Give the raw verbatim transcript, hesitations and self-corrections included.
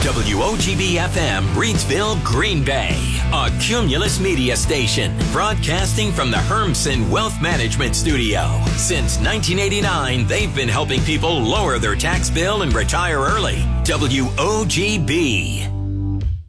W O G B F M, Reedsville, Green Bay. A Cumulus Media station broadcasting from the Hermsen Wealth Management Studio. Since nineteen eighty-nine, they've been helping people lower their tax bill and retire early. W O G B.